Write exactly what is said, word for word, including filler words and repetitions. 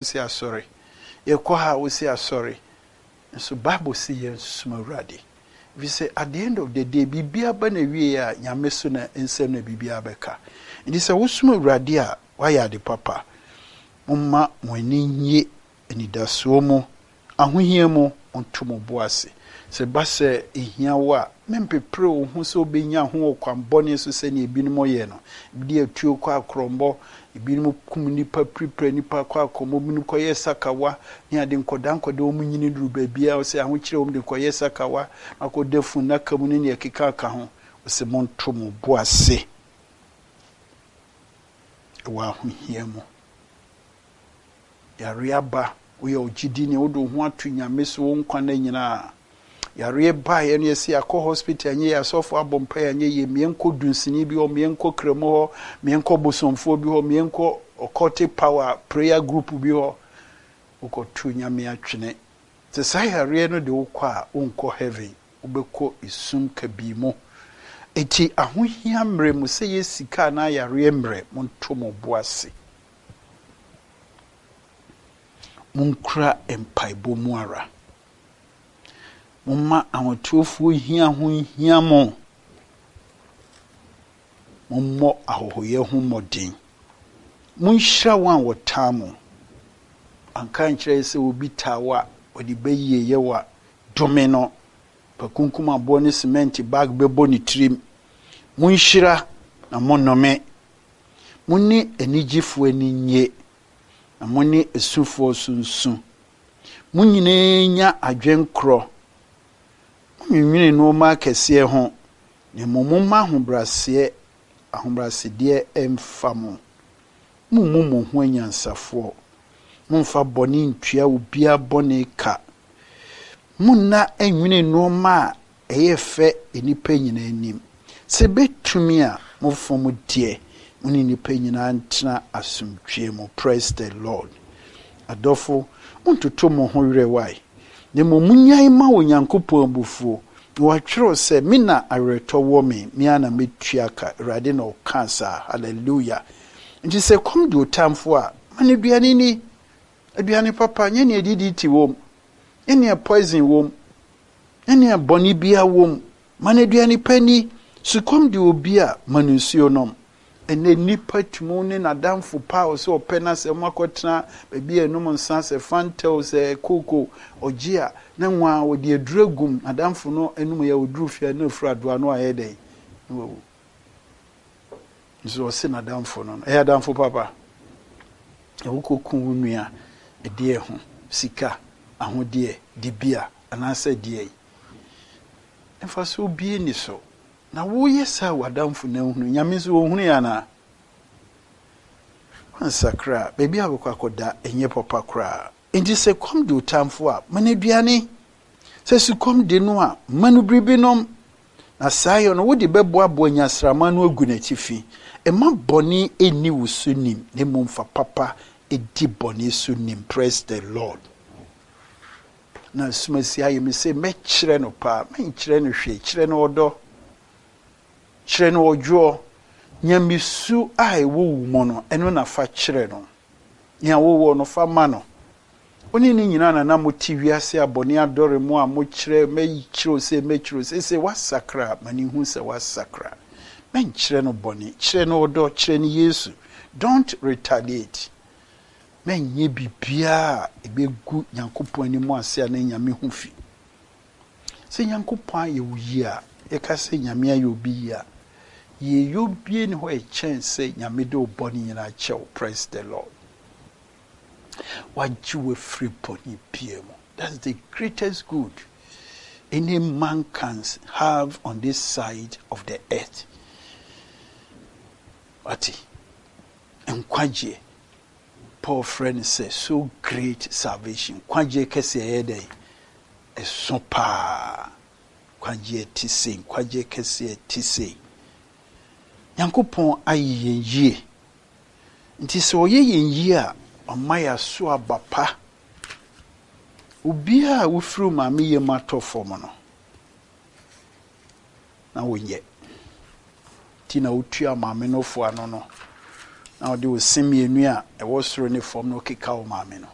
say sorry. Ye ko ha we say sorry. And so Bible say yen suma urade. We say at the end of the day bibia ba na wie a nyame so na ensem na bibia beka. Ndi say wo suma urade a why ya de papa. Mumma mwani nye anidaso mo ahohia mo onto mo boase. Se ba se ehia wa mempepre wo hu se obenya ho okwambone so se na ebinom ye no. Bi atuo kwa akrombo ebinom kum nipa prepare nipa kwa akomo binu koye sakawa ni ade nkoda nkoda o munyini duru babia o se aho kire o de koye sakawa akodefu na kamu ne ekeka aka ho o se monto mo boase. Wa ahohia mo yare aba uye ojidi ni odo ho atu nyame so nkwa na nyina yare ba ye no yesi akọ hospital anye ya sofo abompa anye ye mienko dunsini bi o mienko kremo ho mienko bosomfo bi ho mienko occultic power prayer group bi ho ukotu nyame atwene te sai yare no de ukwa unko heaven ubeko isum kabimo eti ahohia mre mu se yesika na yare mre monto mo boase munkra empaibo muara mumma awotofo hia ho hia mo mummo ahohoye ho modin munhira wan wotamo anka nkyere se obi tawa odi beyiye yewa domino pakunkuma boni cement bag bebo ni trim munhira na monome munni enigifo aninye na munni esufo sunsun munyine nya adwenkro munwine no ma kese ho ne momoma ahobrase ahobrase de emfamo mumumu ho anyansafo mumfa boni ntua obia boni ka munna enwine no ma eyefe enipa nyina anim se betumi a mufom die muni nipa nyina antena asumtwe mo. Praise the Lord. Adofo untoto mo ho werewai ne mo munyai ma onyankopon bufuo wa twero se mina areto wo me mia na metuaka rade na okansa. Hallelujah. Nti se kom do tamfo a mane duane ni aduane papa nye ne edidi ti wom ene poison wom ene boni bia wom mane duane pani sukom de obi a manunsuo nom ene nipa tumu ne nadamfo pa o se opena se makotena baby enum nsa se fanta se koko ogia na nwa odi aduragum nadamfo no enum ya oduru fia na frado no ayede wo nso se nadamfo no e adamfo papa e wokoku nua e de ho sika ahode dibia anase de emfa so bie ni so na wo yesa wadamfo na hunu nyame so hunu ya na ansakra baby abekwa akoda enye papa kra enti se kom do tamfo a maneduane se su kom de no a manubribinom na sayo no wo de beboabo anyasrama no agu na tifi e ma boni eni wusunim ne momfa papa edi boni sunim. Praise the Lord. Na sumasi aye me se me kire no pa me kire no hwe kire no odo kire no ojo nyamisu ai wo wo no eno na fa kire no nya wo wo no fa ma no oni ni nyina na na moti wiase abone adore mu a mo kire me kire se me kire se se wasakra mani hu se wasakra men kire no boni kire no odo kire ni Yesu. Don't retaliate. Men ye bibia ebegu Nyankopon ni mu ase na nyame hu fi se Nyankopon ye wuyi a e ka se nyame ayo bi ya ye yobie ni ho e chance nyame de oboni nyina chew. Praise the Lord. What you free pony P M. That's the greatest good any man can have on this side of the earth. Ati enkwaje Paul friend says so great salvation. Kwaje kese ede e sopa kwaje tise kwaje kese tise Nyankopon ayi yie nti se oye yie a omaya so abapa obi a wofru ma me ye matofo mo no na wonye ti na otua ma me no fo ano no na odi wo semienu a e wo soro ne fom no keka wo ma me no